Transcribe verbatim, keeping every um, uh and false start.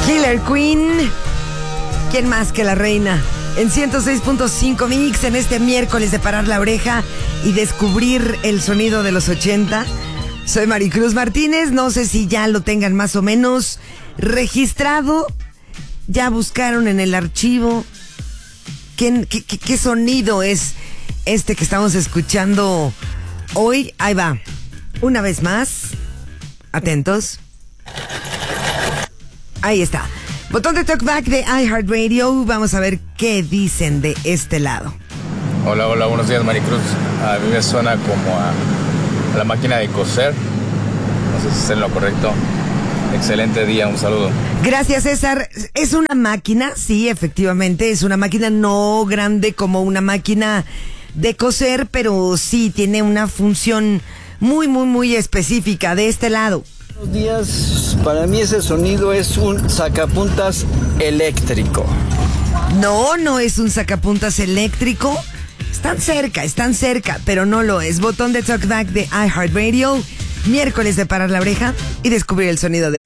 Killer Queen. ¿Quién más que la reina? En ciento seis punto cinco Mix, en este miércoles de parar la oreja y descubrir el sonido de los ochenta. Soy Maricruz Martínez. No sé si ya lo tengan más o menos registrado. Ya buscaron en el archivo qué, qué, qué, qué sonido es este que estamos escuchando hoy. Ahí va. Una vez más. Atentos. Ahí está. Botón de talkback de iHeartRadio. Vamos a ver qué dicen de este lado. Hola, hola, buenos días, Maricruz. A mí me suena como a, a la máquina de coser. No sé si es en lo correcto. Excelente día, un saludo. Gracias, César. Es una máquina, sí, efectivamente. Es una máquina no grande como una máquina de coser, pero sí tiene una función muy, muy, muy específica de este lado. Buenos días, para mí ese sonido es un sacapuntas eléctrico. No, no es un sacapuntas eléctrico. Están cerca, están cerca, pero no lo es. Botón de talkback de iHeartRadio. Miércoles de parar la oreja y descubrir el sonido de...